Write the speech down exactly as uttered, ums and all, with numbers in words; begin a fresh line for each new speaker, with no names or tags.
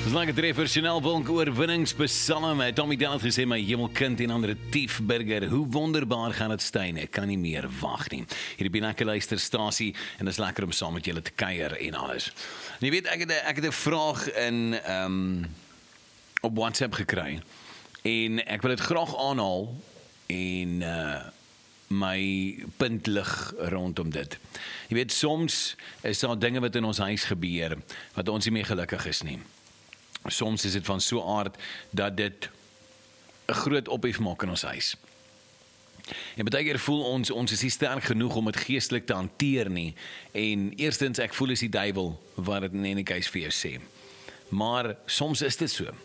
Dis like 'n treffer, Chanel Wolk, oorwinningspsalm. Tommy Dell het gesê, my hemelkind en ander Tiefburger, hoe wonderbaar gaan het Stein, ek kan nie meer wag nie. Hierdie ben ek 'n luisterstasie, en dit is lekker om saam met julle te kuier en alles. En jy weet, ek het, ek het 'n vraag in, um, op WhatsApp gekry, en ek wil dit graag aanhaal, en uh, my punt lig rondom dit. Jy weet, soms is daar dinge wat in ons huis gebeur, wat ons nie meer gelukkig is nie. Soms is dit van so aard, dat dit 'n groot ophef maak in ons huis. En baie keer voel ons, ons is nie sterk genoeg om dit geestelik te hanteer nie, en eerstens, ek voel is die duiwel, wat het in die keis vir jou sê. Maar, soms is dit so.